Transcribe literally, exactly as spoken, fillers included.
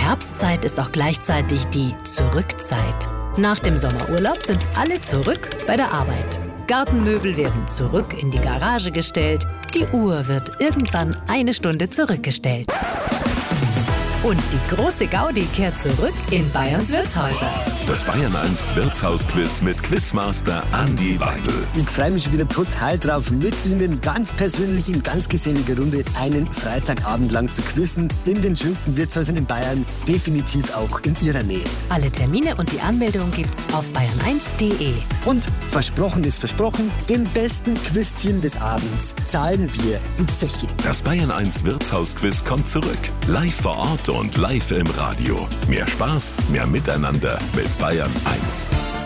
Herbstzeit ist auch gleichzeitig die Zurückzeit. Nach dem Sommerurlaub sind alle zurück bei der Arbeit. Gartenmöbel werden zurück in die Garage gestellt. Die Uhr wird irgendwann eine Stunde zurückgestellt. Und die große Gaudi kehrt zurück in Bayerns Wirtshäuser. Das Bayern eins Wirtshausquiz mit Quizmaster Andi Weidel. Ich freue mich wieder total drauf, mit Ihnen ganz persönlich in ganz geselliger Runde einen Freitagabend lang zu quizzen in den schönsten Wirtshäusern in Bayern, definitiv auch in Ihrer Nähe. Alle Termine und die Anmeldung gibt's auf bayern eins punkt de. Und versprochen ist versprochen, dem besten Quizteam des Abends zahlen wir die Zeche. Das Bayern eins Wirtshausquiz kommt zurück. Live vor Ort und live im Radio. Mehr Spaß, mehr Miteinander mit Bayern eins.